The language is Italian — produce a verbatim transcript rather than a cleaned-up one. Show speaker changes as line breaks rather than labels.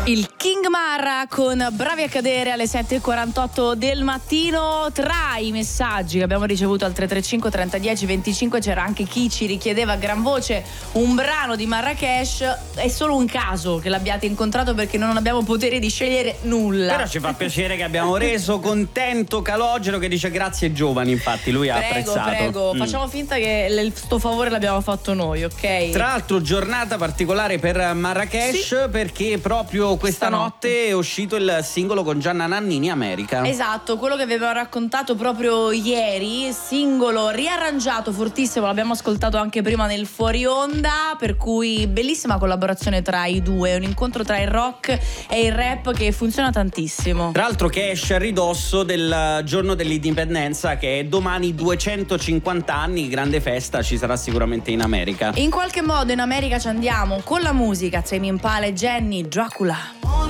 Il King Marra con Bravi a cadere alle sette e quarantotto del mattino. Tra i messaggi che abbiamo ricevuto al tre tre cinque trenta dieci venticinque c'era anche chi ci richiedeva a gran voce un brano di Marrakesh. È solo un caso che l'abbiate incontrato perché non abbiamo potere di scegliere nulla.
Però ci fa piacere che abbiamo reso contento Calogero, che dice grazie giovani, infatti lui ha
prego,
apprezzato.
Prego,
mm.
facciamo finta che l- sto favore l'abbiamo fatto noi, ok?
Tra l'altro giornata particolare per Marrakesh, sì, perché proprio questa
Stanotte.
notte è uscito il singolo con Gianna Nannini, America.
Esatto, quello che vi avevo raccontato proprio ieri, singolo riarrangiato fortissimo, l'abbiamo ascoltato anche prima nel fuori onda, per cui bellissima collaborazione tra i due, un incontro tra il rock e il rap che funziona tantissimo.
Tra l'altro che esce a ridosso del giorno dell'indipendenza, che è domani, duecentocinquanta anni, grande festa, ci sarà sicuramente in America.
In qualche modo in America ci andiamo con la musica, Tame Impala e Jenny, Dracula.